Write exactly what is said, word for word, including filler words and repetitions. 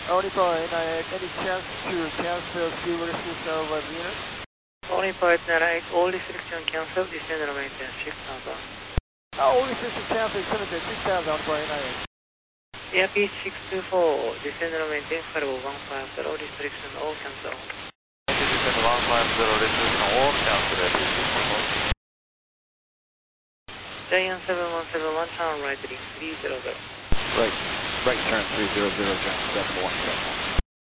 Only point nine eight, any chance to cancel fuel restriction over Venus? Only point nine eight, all restriction cancel, descend and maintenance, six thousand. Uh, all restriction cancel, seventy six thousand, only point nine eight. Airpiece six two four, descend and maintain, Cargo one five zero, restriction all cancel. Descend one five zero, restriction all cancel, Airpiece six two four. Giant seven one seven one, turn right, ring three zero zero. Right, right turn three zero zero, Giant seven one seven one.